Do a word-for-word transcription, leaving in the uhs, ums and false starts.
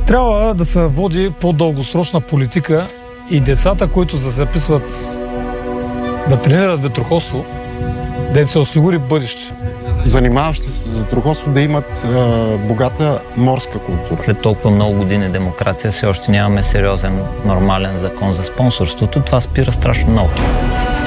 Трябва да се води по-дългосрочна политика и децата, които се записват да тренират ветроходство, да им се осигури бъдеще. Занимаващи се с ветроходство да имат е, богата морска култура. След толкова много години демокрация все още нямаме сериозен, нормален закон за спонсорството. Това спира страшно много.